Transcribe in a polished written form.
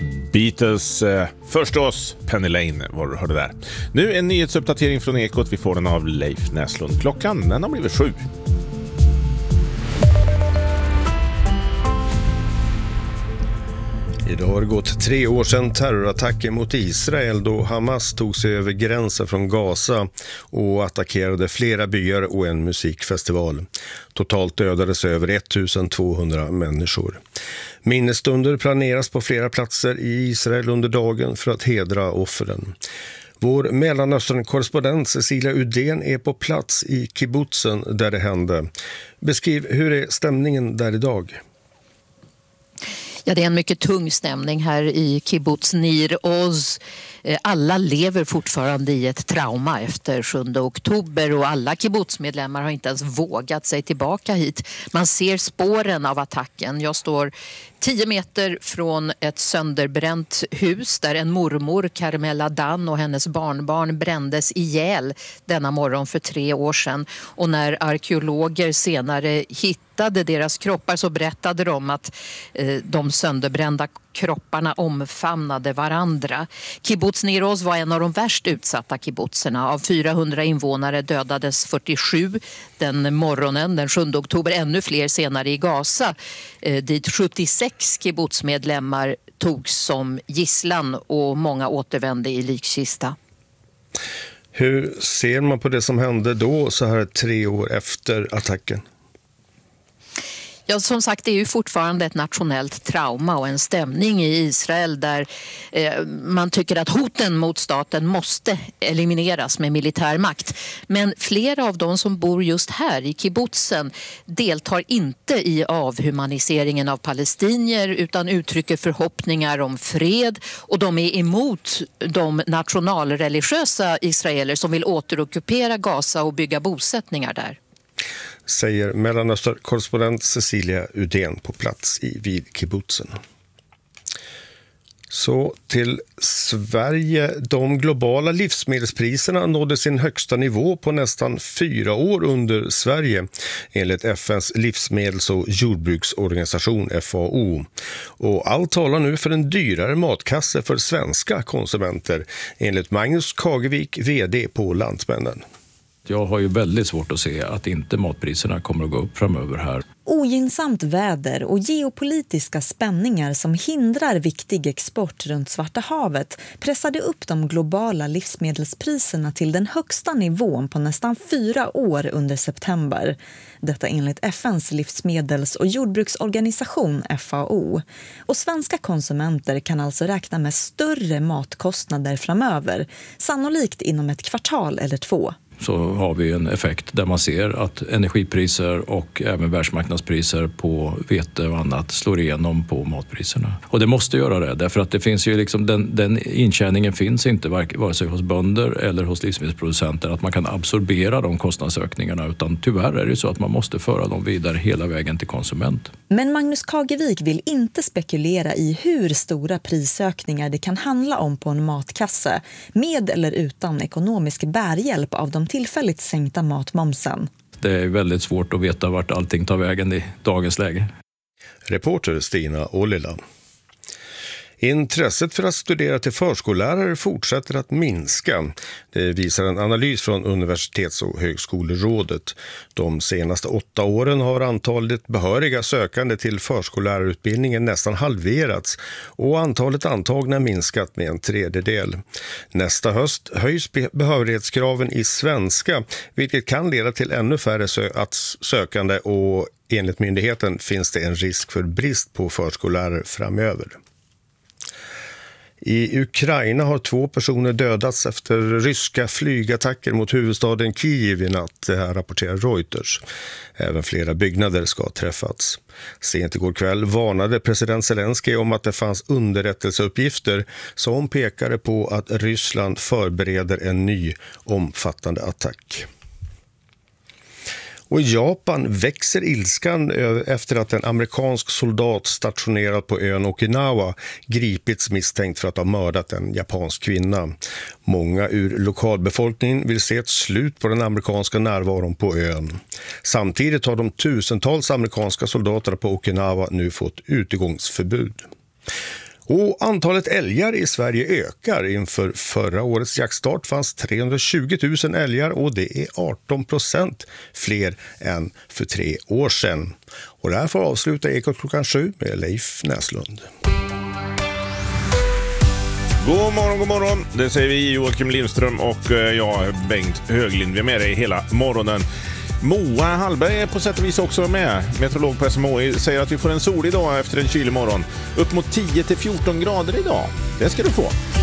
Beatles, förstås Penny Lane var du hörde där. Nu en nyhetsuppdatering från Ekot, vi får den av Leif Näslund. Klockan den har blivit 7. Idag har det gått 3 år sedan terrorattacken mot Israel då Hamas tog sig över gränsen från Gaza och attackerade flera byar och en musikfestival. Totalt dödades över 1200 människor. Minnesstunder planeras på flera platser i Israel under dagen för att hedra offren. Vår Mellanöstern-korrespondent Cecilia Udén är på plats i kibbutzen där det hände. Beskriv, hur är stämningen där idag? Ja, det är en mycket tung stämning här i kibbutz Nir Oz. Alla lever fortfarande i ett trauma efter 7 oktober och alla kibbutzmedlemmar har inte ens vågat sig tillbaka hit. Man ser spåren av attacken. Jag står 10 meter från ett sönderbränt hus där en mormor, Carmela Dan, och hennes barnbarn brändes ihjäl denna morgon för 3 år sedan. Och när arkeologer senare hittade deras kroppar så berättade de att de sönderbrända kropparna omfamnade varandra. Kibbutz Nir Oz var en av de värst utsatta kibbutzerna. Av 400 invånare dödades 47 den morgonen, den 7 oktober. Ännu fler senare i Gaza, dit 76 kibbutzmedlemmar togs som gisslan och många återvände i likkista. Hur ser man på det som hände då så här 3 år efter attacken? Ja, som sagt, det är ju fortfarande ett nationellt trauma och en stämning i Israel där man tycker att hoten mot staten måste elimineras med militär makt. Men flera av de som bor just här i kibbutzen deltar inte i avhumaniseringen av palestinier utan uttrycker förhoppningar om fred, och de är emot de nationalreligiösa israeler som vill återockupera Gaza och bygga bosättningar där. Säger Mellanöstern-korrespondent Cecilia Udén på plats vid kibbutzen. Så till Sverige. De globala livsmedelspriserna nådde sin högsta nivå på nästan 4 år under Sverige enligt FNs livsmedels- och jordbruksorganisation FAO. Och allt talar nu för en dyrare matkasse för svenska konsumenter enligt Magnus Kagevik, vd på Lantmännen. Jag har ju väldigt svårt att se att inte matpriserna kommer att gå upp framöver här. Ogynnsamt väder och geopolitiska spänningar som hindrar viktig export runt Svarta havet pressade upp de globala livsmedelspriserna till den högsta nivån på nästan 4 år under september. Detta enligt FNs livsmedels- och jordbruksorganisation FAO. Och svenska konsumenter kan alltså räkna med större matkostnader framöver, sannolikt inom ett kvartal eller 2. Så har vi en effekt där man ser att energipriser och även världsmarknadspriser på vete och annat slår igenom på matpriserna. Och det måste göra det, därför att det finns ju liksom den intjäningen finns inte vare sig hos bönder eller hos livsmedelsproducenter att man kan absorbera de kostnadsökningarna, utan tyvärr är det så att man måste föra dem vidare hela vägen till konsument. Men Magnus Kagevik vill inte spekulera i hur stora prisökningar det kan handla om på en matkasse, med eller utan ekonomisk bärhjälp av de tillfälligt sänkta matmomsen. Det är väldigt svårt att veta vart allting tar vägen i dagens läge. Reporter Stina Ollila. Intresset för att studera till förskollärare fortsätter att minska. Det visar en analys från Universitets- och högskolerådet. De senaste 8 åren har antalet behöriga sökande till förskollärarutbildningen nästan halverats och antalet antagna minskat med 1/3. Nästa höst höjs behörighetskraven i svenska, vilket kan leda till ännu färre sökande, och enligt myndigheten finns det en risk för brist på förskollärare framöver. I Ukraina har 2 personer dödats efter ryska flygattacker mot huvudstaden Kiev i natt, det här rapporterar Reuters. Även flera byggnader ska ha träffats. Sent igår kväll varnade president Zelensky om att det fanns underrättelseuppgifter som pekade på att Ryssland förbereder en ny omfattande attack. Och i Japan växer ilskan efter att en amerikansk soldat stationerad på ön Okinawa gripits misstänkt för att ha mördat en japansk kvinna. Många ur lokalbefolkningen vill se ett slut på den amerikanska närvaron på ön. Samtidigt har de tusentals amerikanska soldaterna på Okinawa nu fått utegångsförbud. Och antalet älgar i Sverige ökar. Inför förra årets jaktstart fanns 320 000 älgar och det är 18% fler än för 3 år sedan. Och det här får avsluta Ekot klockan 7 med Leif Näslund. God morgon. Det säger vi, Joakim Lindström och jag, Bengt Höglind. Vi är med dig hela morgonen. Moa Hallberg är på sätt och vis också med. Meteorolog på SMHI säger att vi får en solig dag efter en kylig morgon. Upp mot 10-14 grader idag. Det ska du få.